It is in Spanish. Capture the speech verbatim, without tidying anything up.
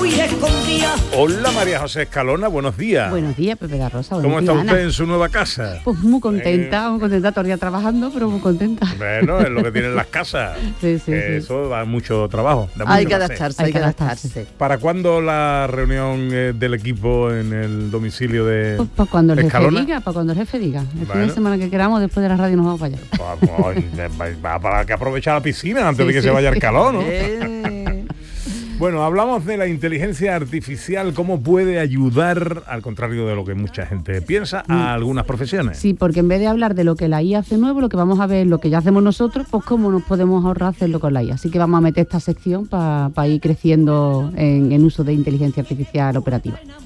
muy escondida. Hola María José Escalona, buenos días. Buenos días, Pepe da Rosa. ¿Cómo está días, usted Ana? en su nueva casa? Pues muy contenta, muy contenta, todavía trabajando, pero muy contenta. Bueno, es lo que tienen las casas. Sí, sí, que sí. Eso da mucho trabajo. Da Hay mucho que hacer. adaptarse, Hay hay que que adaptarse. adaptarse. ¿Para cuándo la reunión eh, del equipo en el domicilio de Pues para cuando el jefe Escalona? diga, para cuando el jefe diga. El fin Bueno. de semana que queramos, después de la radio nos vamos para allá. Pues, pues, va para que aproveche la piscina antes Sí, de que sí, se vaya el sí. calor, ¿no? Eh, Bueno, hablamos de la inteligencia artificial, cómo puede ayudar, al contrario de lo que mucha gente piensa, a algunas profesiones. Sí, porque en vez de hablar de lo que la I A hace nuevo, lo que vamos a ver es lo que ya hacemos nosotros, pues cómo nos podemos ahorrar hacerlo con la I A. Así que vamos a meter esta sección para pa ir creciendo en, en uso de inteligencia artificial operativa.